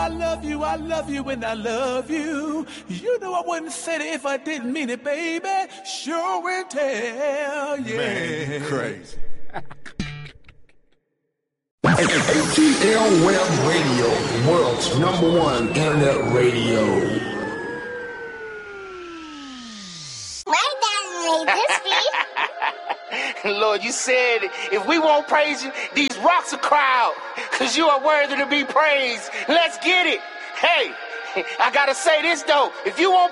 I love you, and I love you. You know I wouldn't say it if I didn't mean it, baby. Sure will tell, yeah. Man, you crazy. ATL Web Radio, the world's #1 internet radio. My dad made this beat. Lord, you said if we won't praise you, these rocks will cry out, because you are worthy to be praised. Let's get it. Hey, I got to say this, though. If you won't